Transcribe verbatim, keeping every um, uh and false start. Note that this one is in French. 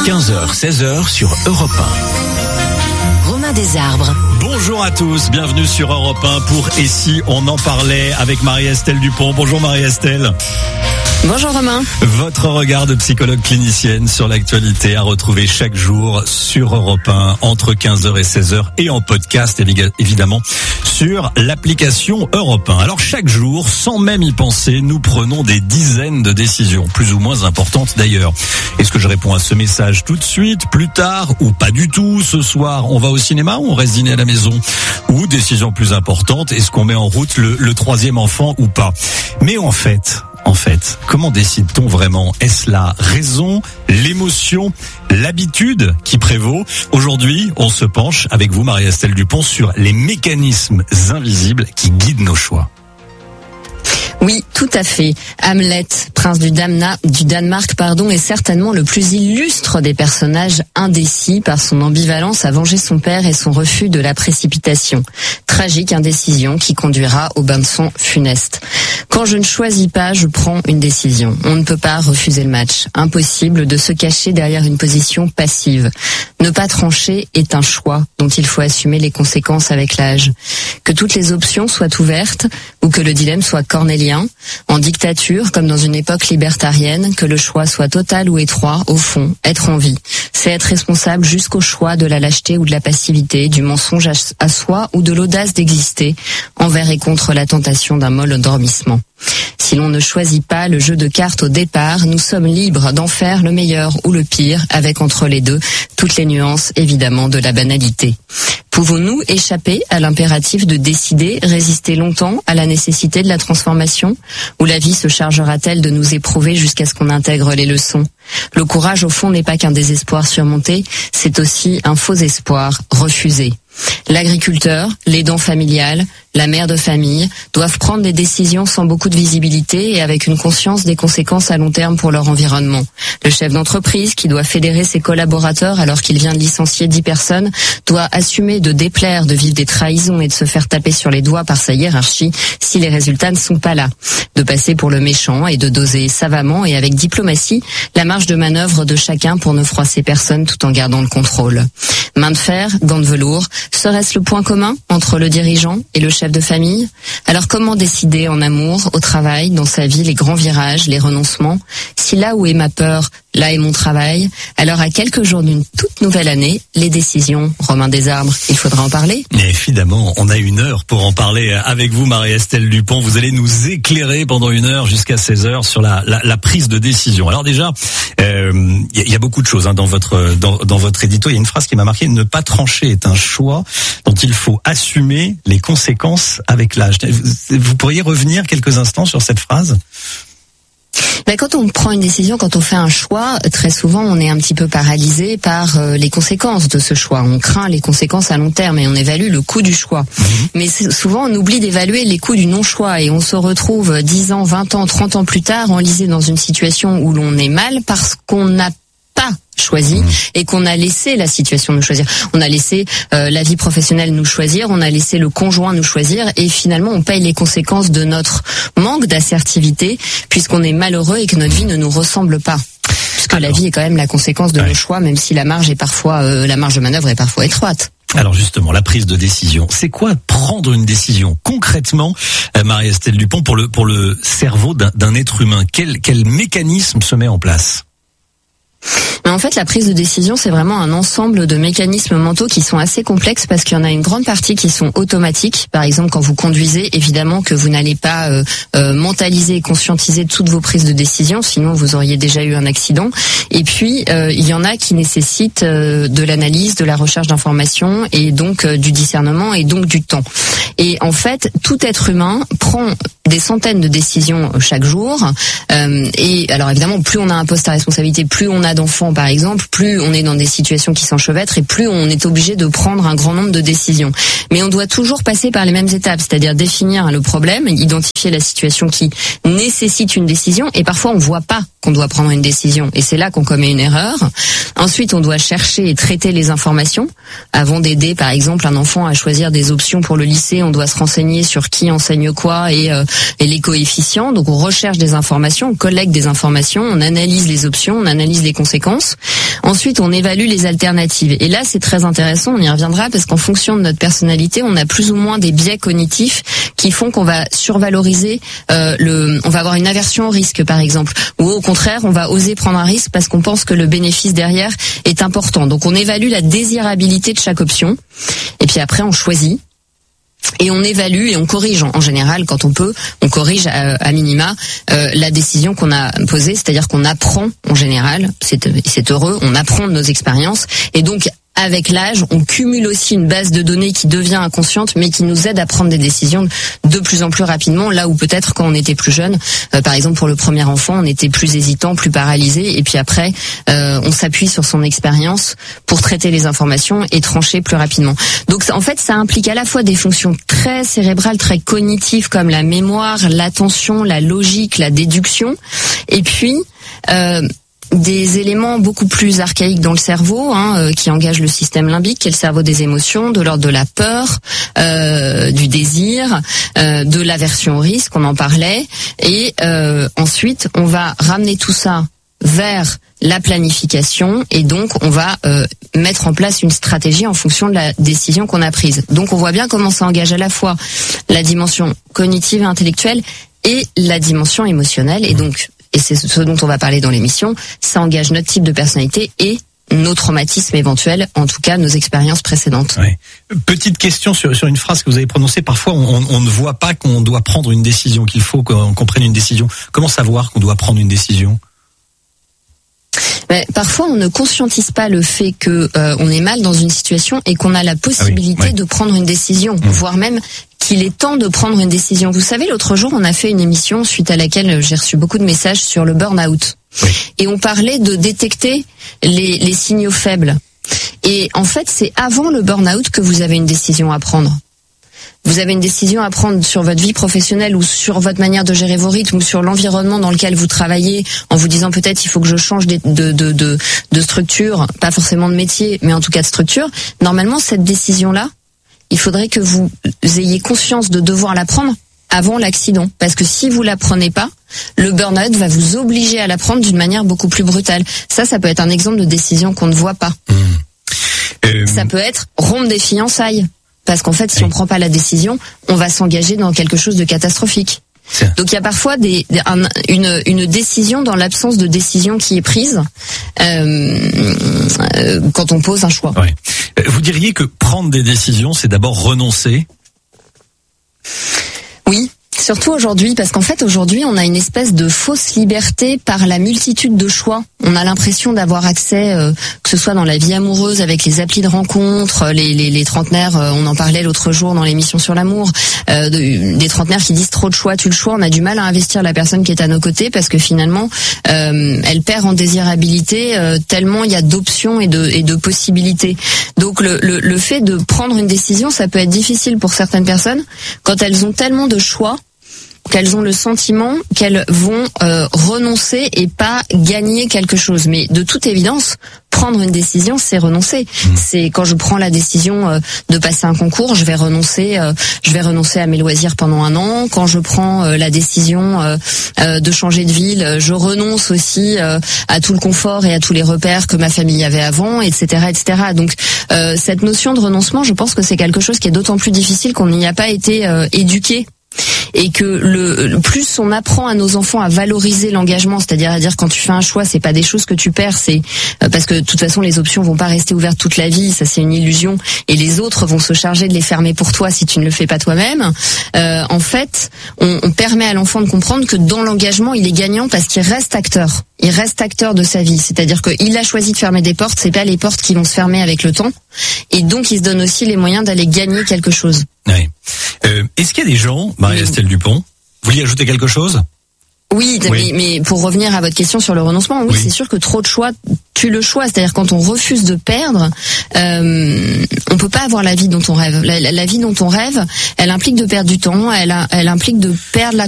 quinze heures seize heures sur Europe un. Romain Desarbres. Bonjour à tous, bienvenue sur Europe un pour Et si on en parlait avec Marie-Estelle Dupont. Bonjour Marie-Estelle. Bonjour Romain. Votre regard de psychologue clinicienne sur l'actualité à retrouver chaque jour sur Europe un entre quinze heures et seize heures et en podcast évidemment sur l'application Europe un. Alors chaque jour, sans même y penser, nous prenons des dizaines de décisions, plus ou moins importantes d'ailleurs. Est-ce que je réponds à ce message tout de suite, plus tard ou pas du tout? Ce soir, on va au cinéma ou on reste dîner à la maison? Ou décision plus importante, est-ce qu'on met en route le, le troisième enfant ou pas? Mais en fait... En fait, comment décide-t-on vraiment? Est-ce la raison, l'émotion, l'habitude qui prévaut? Aujourd'hui, on se penche avec vous, Marie-Estelle Dupont, sur les mécanismes invisibles qui guident nos choix. Oui, tout à fait. Hamlet, prince du, Damna, du Danemark, pardon, est certainement le plus illustre des personnages indécis par son ambivalence à venger son père et son refus de la précipitation. Tragique indécision qui conduira au bain de sang funeste. Quand je ne choisis pas, je prends une décision. On ne peut pas refuser le match. Impossible de se cacher derrière une position passive. Ne pas trancher est un choix dont il faut assumer les conséquences avec l'âge. Que toutes les options soient ouvertes ou que le dilemme soit cornélien, en dictature comme dans une époque libertarienne, que le choix soit total ou étroit, au fond, être en vie. C'est être responsable jusqu'au choix de la lâcheté ou de la passivité, du mensonge à soi ou de l'audace d'exister, envers et contre la tentation d'un molle endormissement. Si l'on ne choisit pas le jeu de cartes au départ, nous sommes libres d'en faire le meilleur ou le pire, avec entre les deux toutes les nuances évidemment de la banalité. Pouvons-nous échapper à l'impératif de décider, résister longtemps à la nécessité de la transformation? Ou la vie se chargera-t-elle de nous éprouver jusqu'à ce qu'on intègre les leçons? Le courage au fond n'est pas qu'un désespoir surmonté, c'est aussi un faux espoir refusé. L'agriculteur, l'aidant familial, la mère de famille doivent prendre des décisions sans beaucoup de visibilité et avec une conscience des conséquences à long terme pour leur environnement. Le chef d'entreprise qui doit fédérer ses collaborateurs alors qu'il vient de licencier dix personnes doit assumer de déplaire, de vivre des trahisons et de se faire taper sur les doigts par sa hiérarchie si les résultats ne sont pas là. De passer pour le méchant et de doser savamment et avec diplomatie la marge de manœuvre de chacun pour ne froisser personne tout en gardant le contrôle. Main de fer, gants de velours, serait-ce le point commun entre le dirigeant et le chef de famille? Alors comment décider en amour, au travail, dans sa vie, les grands virages, les renoncements? Si là où est ma peur, là est mon travail, alors à quelques jours d'une toute nouvelle année, les décisions, Romain Desarbres, il faudra en parler. Et évidemment, on a une heure pour en parler avec vous, Marie-Estelle Dupont. Vous allez nous éclairer pendant une heure jusqu'à seize heures sur la, la, la prise de décision. Alors déjà, il euh, y, y a beaucoup de choses hein, dans votre dans, dans votre édito. Il y a une phrase qui m'a marqué: ne pas trancher est un choix dont il faut assumer les conséquences avec l'âge. Vous pourriez revenir quelques instants sur cette phrase? Ben, quand on prend une décision, quand on fait un choix, très souvent on est un petit peu paralysé par euh, les conséquences de ce choix. On craint les conséquences à long terme et on évalue le coût du choix. Mmh. Mais souvent on oublie d'évaluer les coûts du non-choix et on se retrouve dix ans, vingt ans, trente ans plus tard enlisé dans une situation où l'on est mal parce qu'on n'a pas choisi et qu'on a laissé la situation nous choisir. On a laissé euh, la vie professionnelle nous choisir, on a laissé le conjoint nous choisir et finalement on paye les conséquences de notre manque d'assertivité puisqu'on est malheureux et que notre vie ne nous ressemble pas. Puisque Alors, la vie est quand même la conséquence de ouais. nos choix, même si la marge est parfois euh, la marge de manœuvre est parfois étroite. Alors justement, la prise de décision, c'est quoi prendre une décision concrètement, euh, Marie-Estelle Dupont, pour le pour le cerveau d'un, d'un être humain? Quel quel mécanisme se met en place? Mais en fait, la prise de décision, c'est vraiment un ensemble de mécanismes mentaux qui sont assez complexes parce qu'il y en a une grande partie qui sont automatiques. Par exemple, quand vous conduisez, évidemment que vous n'allez pas euh, euh, mentaliser et conscientiser toutes vos prises de décision, sinon vous auriez déjà eu un accident. Et puis, euh, il y en a qui nécessitent euh, de l'analyse, de la recherche d'informations et donc euh, du discernement et donc du temps. Et en fait, tout être humain prend des centaines de décisions chaque jour. Euh, et alors évidemment, plus on a un poste à responsabilité, plus on a d'enfants par exemple, plus on est dans des situations qui s'enchevêtrent et plus on est obligé de prendre un grand nombre de décisions. Mais on doit toujours passer par les mêmes étapes, c'est-à-dire définir le problème, identifier la situation qui nécessite une décision et parfois on voit pas qu'on doit prendre une décision, et c'est là qu'on commet une erreur. Ensuite, on doit chercher et traiter les informations. Avant d'aider, par exemple, un enfant à choisir des options pour le lycée, on doit se renseigner sur qui enseigne quoi et, euh, et les coefficients. Donc, on recherche des informations, on collecte des informations, on analyse les options, on analyse les conséquences. Ensuite, on évalue les alternatives. Et là, c'est très intéressant, on y reviendra, parce qu'en fonction de notre personnalité, on a plus ou moins des biais cognitifs qui font qu'on va survaloriser euh, le, on va avoir une aversion au risque, par exemple, ou au contraire, on va oser prendre un risque parce qu'on pense que le bénéfice derrière est important. Donc, on évalue la désirabilité de chaque option, et puis après, on choisit. Et on évalue et on corrige en général quand on peut, on corrige à, à minima euh, la décision qu'on a posée, c'est-à-dire qu'on apprend en général, c'est, c'est heureux, on apprend de nos expériences, et donc avec l'âge, on cumule aussi une base de données qui devient inconsciente, mais qui nous aide à prendre des décisions de plus en plus rapidement, là où peut-être quand on était plus jeune, euh, par exemple pour le premier enfant, on était plus hésitant, plus paralysé, et puis après, euh, on s'appuie sur son expérience pour traiter les informations et trancher plus rapidement. Donc en fait, ça implique à la fois des fonctions très cérébrales, très cognitives, comme la mémoire, l'attention, la logique, la déduction, et puis euh, des éléments beaucoup plus archaïques dans le cerveau, hein, euh, qui engagent le système limbique, qui est le cerveau des émotions, de l'ordre de la peur, euh, du désir, euh, de l'aversion au risque, on en parlait, et euh, ensuite on va ramener tout ça vers la planification, et donc on va euh, mettre en place une stratégie en fonction de la décision qu'on a prise. Donc on voit bien comment ça engage à la fois la dimension cognitive et intellectuelle et la dimension émotionnelle, et donc et c'est ce dont on va parler dans l'émission, ça engage notre type de personnalité et nos traumatismes éventuels, en tout cas nos expériences précédentes. Oui. Petite question sur, sur une phrase que vous avez prononcée. Parfois, on, on ne voit pas qu'on doit prendre une décision, qu'il faut qu'on, qu'on prenne une décision. Comment savoir qu'on doit prendre une décision ? Mais parfois, on ne conscientise pas le fait que euh, on est mal dans une situation et qu'on a la possibilité ah oui, ouais. de prendre une décision, mmh. voire même qu'il est temps de prendre une décision. Vous savez, l'autre jour, on a fait une émission suite à laquelle j'ai reçu beaucoup de messages sur le burn-out. Oui. Et on parlait de détecter les, les signaux faibles. Et en fait, c'est avant le burn-out que vous avez une décision à prendre. Vous avez une décision à prendre sur votre vie professionnelle ou sur votre manière de gérer vos rythmes ou sur l'environnement dans lequel vous travaillez, en vous disant peut-être il faut que je change de, de, de, de, de structure, pas forcément de métier, mais en tout cas de structure. Normalement, cette décision-là, il faudrait que vous ayez conscience de devoir la prendre avant l'accident. Parce que si vous la prenez pas, le burn-out va vous obliger à la prendre d'une manière beaucoup plus brutale. Ça, ça peut être un exemple de décision qu'on ne voit pas. Mmh. Euh... Ça peut être rompre des fiançailles. Parce qu'en fait, si on prend pas la décision, on va s'engager dans quelque chose de catastrophique. C'est... Donc il y a parfois des, des, un, une, une décision dans l'absence de décision qui est prise euh, euh, quand on pose un choix. Ouais. Vous diriez que prendre des décisions, c'est d'abord renoncer ? Oui. Surtout aujourd'hui, parce qu'en fait aujourd'hui on a une espèce de fausse liberté par la multitude de choix. On a l'impression d'avoir accès, euh, que ce soit dans la vie amoureuse avec les applis de rencontres, les, les, les trentenaires, euh, on en parlait l'autre jour dans l'émission sur l'amour, euh, de, des trentenaires qui disent trop de choix, tu le choix, on a du mal à investir la personne qui est à nos côtés parce que finalement euh, elle perd en désirabilité euh, tellement il y a d'options et de, et de possibilités. Donc le, le, le fait de prendre une décision, ça peut être difficile pour certaines personnes quand elles ont tellement de choix qu'elles ont le sentiment qu'elles vont euh, renoncer et pas gagner quelque chose. Mais de toute évidence, prendre une décision, c'est renoncer. Mmh. C'est quand je prends la décision euh, de passer un concours, je vais renoncer, euh, je vais renoncer à mes loisirs pendant un an. Quand je prends euh, la décision euh, euh, de changer de ville, je renonce aussi euh, à tout le confort et à tous les repères que ma famille avait avant, et cetera, et cetera. Donc euh, cette notion de renoncement, je pense que c'est quelque chose qui est d'autant plus difficile qu'on n'y a pas été euh, éduqué. Et que le, le plus on apprend à nos enfants à valoriser l'engagement, c'est-à-dire à dire quand tu fais un choix, c'est pas des choses que tu perds, c'est euh, parce que de toute façon les options vont pas rester ouvertes toute la vie, ça c'est une illusion, et les autres vont se charger de les fermer pour toi si tu ne le fais pas toi-même. Euh, en fait, on, on permet à l'enfant de comprendre que dans l'engagement, il est gagnant parce qu'il reste acteur. Il reste acteur de sa vie, c'est-à-dire qu'il a choisi de fermer des portes, c'est pas les portes qui vont se fermer avec le temps, et donc il se donne aussi les moyens d'aller gagner quelque chose. Oui. Euh, est-ce qu'il y a des gens, Marie-Estelle Dupont, vous vouliez ajouter quelque chose ? Oui, oui. Mais, mais pour revenir à votre question sur le renoncement, oui, oui, c'est sûr que trop de choix tue le choix. C'est-à-dire quand on refuse de perdre, euh, on peut pas avoir la vie dont on rêve. La, la, la vie dont on rêve, elle implique de perdre du temps, elle, a, elle implique de perdre la